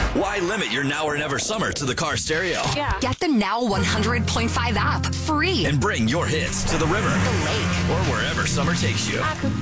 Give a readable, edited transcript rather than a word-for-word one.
Why limit your now or never summer to the car stereo? Yeah. Get the Now 100.5 app free. And bring your hits to the river The lake. or wherever summer takes you.